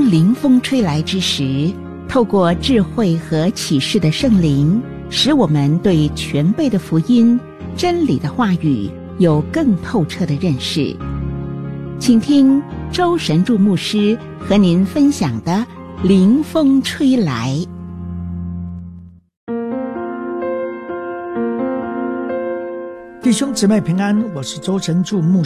临风吹来之时，透过智慧和启示的圣灵，使我们对全备的福音、真理的话语有更透彻的认识。请听周神助牧师和您分享的临风吹来。 弟兄姊妹平安，我是周神助牧